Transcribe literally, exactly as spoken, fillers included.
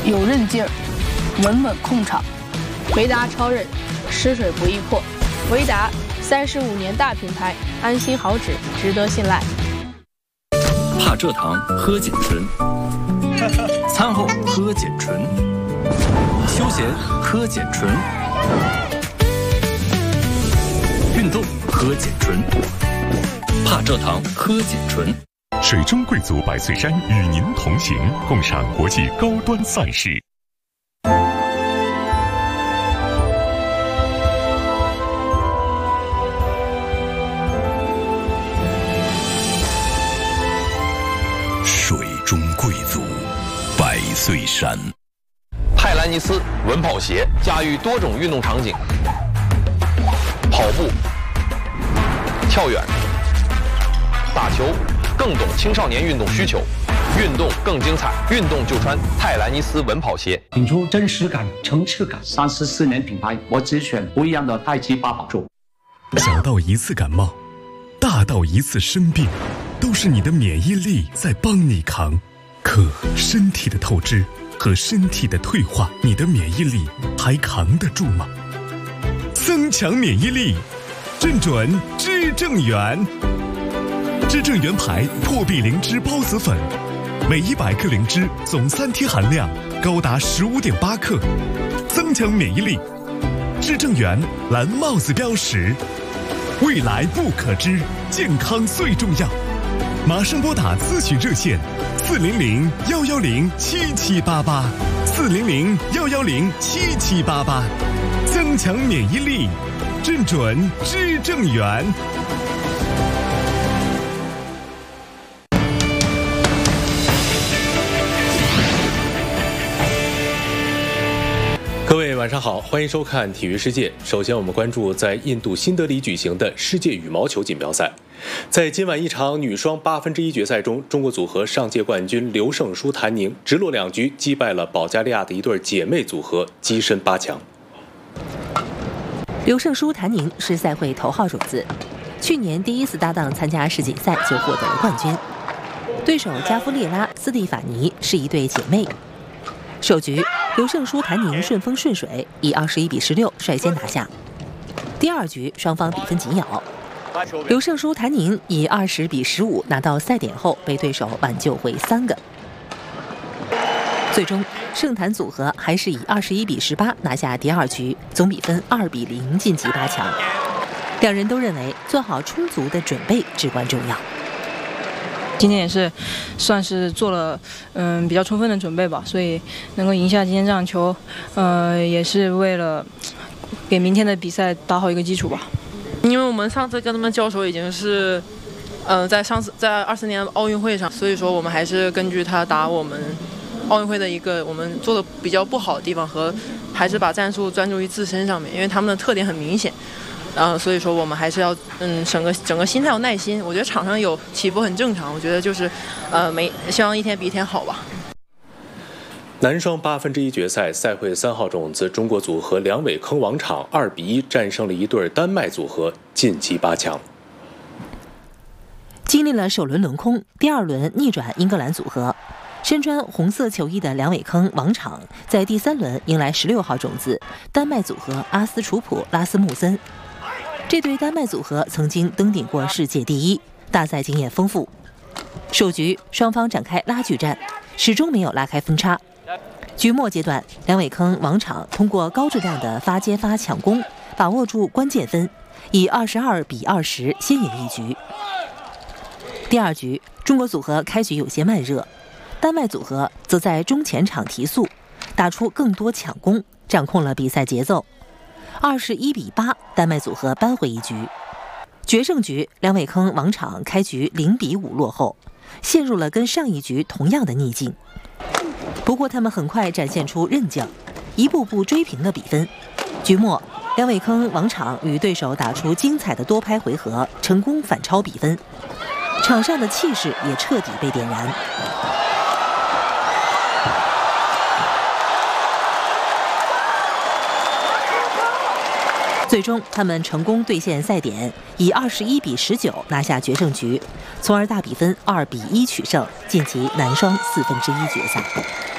有韧劲儿，稳稳控场。维达超韧，湿水不易破。维达三十五年大品牌，安心好纸，值得信赖。 怕蔗糖喝碱醇，餐后喝碱醇，休闲喝碱醇，运动喝碱醇，怕蔗糖喝碱醇。 水中贵族百岁山与您同行，共赏国际高端赛事。 水中贵族百岁山。 泰兰尼斯稳跑鞋驾驭多种运动场景，跑步、跳远、打球，更懂青少年运动需求，运动更精彩，运动就穿泰兰尼斯稳跑鞋， 品出真实感、层次感。三十四年品牌，我只选不一样的太极八宝粥。 小到一次感冒，大到一次生病，都是你的免疫力在帮你扛。可身体的透支和身体的退化，你的免疫力还扛得住吗？增强免疫力，正准知正元。知正元牌破壁灵芝孢子粉，每一百克灵芝总三萜含量高达十五点八克，增强免疫力。知正元蓝帽子标识，未来不可知，健康最重要。马上拨打咨询热线四零零幺幺零七七八八，四零零幺幺零七七八八，增强免疫力，正准知正元。 各位晚上好，欢迎收看体育世界。首先我们关注在印度新德里举行的世界羽毛球锦标赛。在今晚一场女双八分之一决赛中，中国组合上届冠军刘胜书谭宁直落两局击败了保加利亚的一对姐妹组合，跻身八强。 刘胜书谭宁是赛会头号种子，去年第一次搭档参加世锦赛就获得了冠军。对手加夫列拉、斯蒂法尼是一对姐妹。首局，刘胜书谭宁顺风顺水，以二十一比十六率先拿下。第二局，双方比分紧咬，刘胜书谭宁以二十比十五拿到赛点后，被对手挽救回三个。最终，胜谭组合还是以二十一比十八拿下第二局，总比分二比零晋级八强。两人都认为做好充足的准备至关重要。 今天也是算是做了嗯比较充分的准备吧，所以能够赢下今天这场球，呃也是为了给明天的比赛打好一个基础吧。 因为我们上次跟他们交手已经是，呃在上次在二四年奥运会上，所以说我们还是根据他打我们奥运会的一个我们做的比较不好的地方，和还是把战术专注于自身上面，因为他们的特点很明显。然后所以说我们还是要嗯整个整个心态要耐心，我觉得场上有起伏很正常，我觉得就是呃每希望一天比一天好吧。 男双八分之一决赛，赛会三号种子中国组合梁伟铿王昶二比一战胜了一对丹麦组合，晋级八强。 经历了首轮轮空，第二轮逆转英格兰组合，身穿红色球衣的梁伟铿王昶在第三轮迎来十六号种子丹麦组合阿斯楚普拉斯穆森。这对丹麦组合曾经登顶过世界第一，大赛经验丰富。首局双方展开拉锯战，始终没有拉开分差。局末阶段，梁伟铿王昶通过高质量的发接发抢攻，把握住关键分，以二十二比二十先赢一局。第二局，中国组合开局有些慢热，丹麦组合则在中前场提速，打出更多抢攻，掌控了比赛节奏。二十一比八，丹麦组合扳回一局。决胜局，梁伟铿王昶开局零比五落后，陷入了跟上一局同样的逆境。不过他们很快展现出韧劲，一步步追平了比分。局末，梁伟铿王昶与对手打出精彩的多拍回合，成功反超比分，场上的气势也彻底被点燃。最终，他们成功兑现赛点，以二十一比十九拿下决胜局，从而大比分二比一取胜，晋级男双四分之一决赛。